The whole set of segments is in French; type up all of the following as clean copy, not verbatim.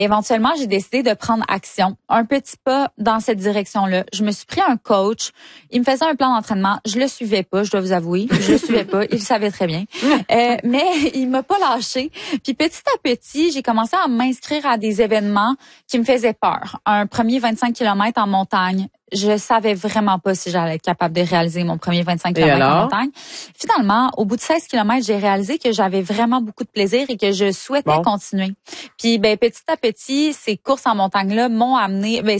Éventuellement, j'ai décidé de prendre action, un petit pas dans cette direction-là. Je me suis pris un coach. Il me faisait un plan d'entraînement. Je le suivais pas, je dois vous avouer. Je le suivais pas. Il le savait très bien. Mais il m'a pas lâché. Puis petit à petit, j'ai commencé à m'inscrire à des événements qui me faisaient peur. Un premier 25 km en montagne. Je savais vraiment pas si j'allais être capable de réaliser mon premier 25 km en montagne. Finalement, au bout de 16 km, j'ai réalisé que j'avais vraiment beaucoup de plaisir et que je souhaitais continuer. Puis petit à petit, ces courses en montagne-là m'ont amené, à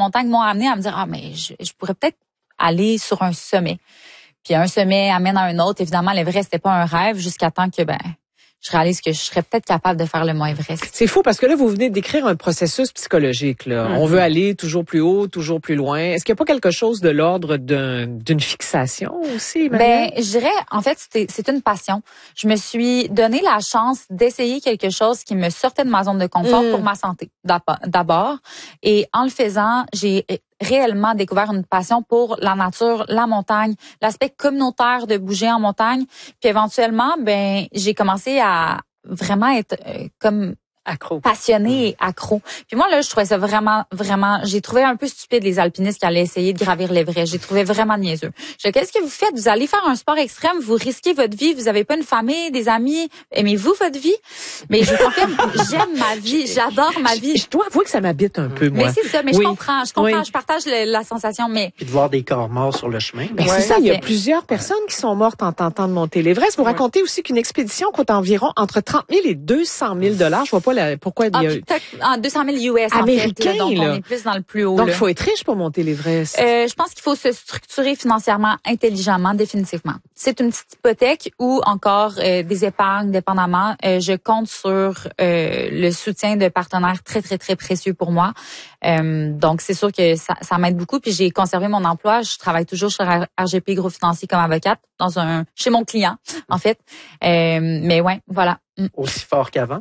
me dire mais je pourrais peut-être aller sur un sommet. Puis un sommet amène à un autre. Évidemment, l'Everest c'était pas un rêve jusqu'à temps que je réalise que je serais peut-être capable de faire le Mont Everest. C'est fou parce que là, vous venez décrire un processus psychologique. Là. On veut aller toujours plus haut, toujours plus loin. Est-ce qu'il n'y a pas quelque chose de l'ordre d'une fixation aussi, Emmanuelle? Je dirais, en fait, c'est une passion. Je me suis donné la chance d'essayer quelque chose qui me sortait de ma zone de confort pour ma santé, d'abord. Et en le faisant, j'ai réellement découvert une passion pour la nature, la montagne, l'aspect communautaire de bouger en montagne. Puis éventuellement, j'ai commencé à vraiment être comme accro. Passionné et accro. Puis moi, là, je trouvais ça vraiment, j'ai trouvé un peu stupide les alpinistes qui allaient essayer de gravir l'Everest. J'ai trouvé vraiment niaiseux. Qu'est-ce que vous faites? Vous allez faire un sport extrême, vous risquez votre vie, vous avez pas une famille, des amis. Aimez-vous votre vie? Mais je vous confirme, j'aime ma vie, j'adore ma vie. Je dois avouer que ça m'habite un peu, moi. Mais c'est ça, mais je comprends, je partage la sensation, mais... Puis de voir des corps morts sur le chemin. C'est ça, il y a plusieurs personnes qui sont mortes en tentant de monter l'Everest. Vous racontez aussi qu'une expédition coûte environ entre 30 000 et 200 000 $. Je vois pas pourquoi il y a... En 200 000 US, américains, en fait. Donc, on est plus dans le plus haut. Donc, il faut être riche pour monter l'Everest. Je pense qu'il faut se structurer financièrement, intelligemment, définitivement. C'est une petite hypothèque ou encore des épargnes, dépendamment. Je compte sur le soutien de partenaires très, très, très précieux pour moi. Donc, c'est sûr que ça m'aide beaucoup. Puis, j'ai conservé mon emploi. Je travaille toujours chez RGP Gros Financier comme avocate chez mon client, en fait. Mais ouais, voilà. Aussi fort qu'avant?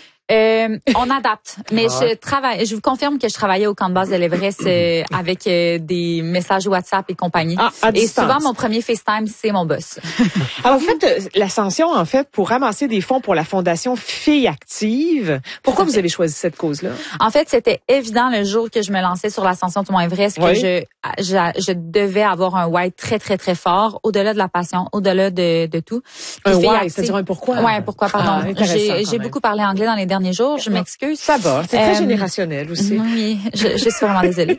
On adapte, mais je vous confirme que je travaillais au camp de base de l'Everest avec des messages WhatsApp et compagnie. Et souvent, mon premier FaceTime, c'est mon boss. Alors, vous faites l'ascension, en fait, pour ramasser des fonds pour la Fondation Filles Actives. Pourquoi vous avez choisi cette cause-là? En fait, c'était évident le jour que je me lançais sur l'ascension du Mont Everest que je devais avoir un why très, très, très fort, au-delà de la passion, au-delà de tout. Un why, c'est-à-dire un pourquoi? Ouais, pourquoi, pardon. J'ai beaucoup parlé anglais dans les derniers jours, je m'excuse. Ça va, c'est très générationnel aussi. Oui, je suis vraiment désolée.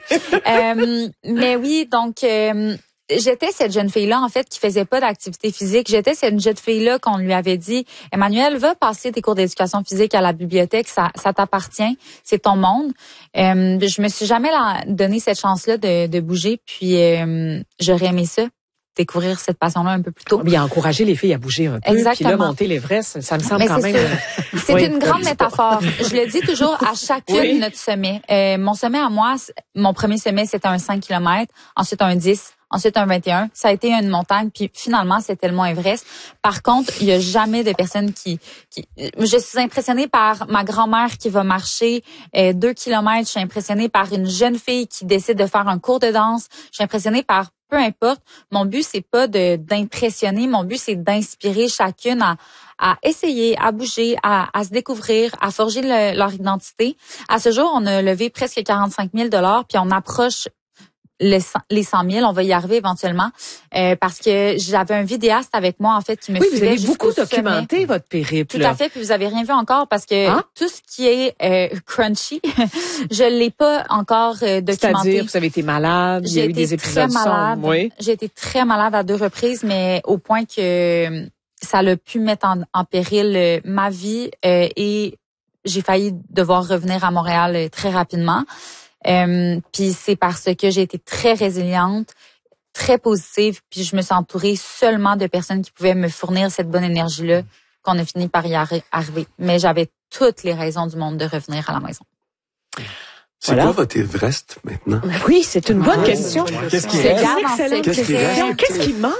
Mais oui, donc j'étais cette jeune fille-là, en fait, qui faisait pas d'activité physique. J'étais cette jeune fille-là qu'on lui avait dit, Emmanuelle, va passer tes cours d'éducation physique à la bibliothèque, ça t'appartient, c'est ton monde. Je me suis jamais donné cette chance-là de bouger, puis j'aurais aimé ça. Découvrir cette passion-là un peu plus tôt. Bien encourager les filles à bouger un peu. Exactement. Puis là, monter l'Everest, ça me semble quand même... C'est une grande métaphore. Je le dis toujours à chacune de notre sommet. Mon sommet à moi, mon premier sommet, c'était un 5 km, ensuite un 10, ensuite un 21. Ça a été une montagne, puis finalement, c'était le Mont Everest. Par contre, il y a jamais de personnes qui... Je suis impressionnée par ma grand-mère qui va marcher 2 km. Je suis impressionnée par une jeune fille qui décide de faire un cours de danse. Je suis impressionnée par peu importe. Mon but, c'est pas d'impressionner. Mon but, c'est d'inspirer chacune à essayer, à bouger, à se découvrir, à forger leur identité. À ce jour, on a levé presque 45 000 $, puis on approche les 100 000. On va y arriver éventuellement parce que j'avais un vidéaste avec moi, en fait, qui me suivait. Oui, vous avez beaucoup documenté votre périple. Tout à fait, puis vous avez rien vu encore parce que tout ce qui est crunchy, je l'ai pas encore documenté. C'est-à-dire, vous avez été malade, il y a eu des épisodes sombres. Oui. J'ai été très malade à 2 reprises, mais au point que ça l'a pu mettre en péril ma vie et j'ai failli devoir revenir à Montréal très rapidement. Puis c'est parce que j'ai été très résiliente, très positive, puis je me suis entourée seulement de personnes qui pouvaient me fournir cette bonne énergie-là qu'on a fini par y arriver. Mais j'avais toutes les raisons du monde de revenir à la maison. C'est quoi votre Everest maintenant? Oui, c'est une bonne question. Qu'est-ce qui reste? Qu'est-ce qui manque?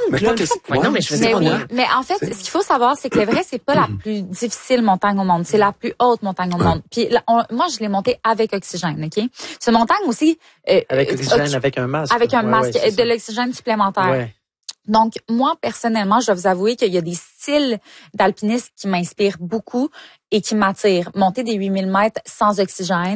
Mais en fait, ce qu'il faut savoir, c'est que l'Everest, c'est pas la plus difficile montagne au monde. C'est la plus haute montagne au monde. Puis moi, je l'ai montée avec oxygène, OK? Cette montagne aussi... avec oxygène, avec un masque. Avec un masque, de l'oxygène supplémentaire. Ouais. Donc, moi, personnellement, je dois vous avouer qu'il y a des styles d'alpinisme qui m'inspirent beaucoup et qui m'attirent. Monter des 8000 mètres sans oxygène,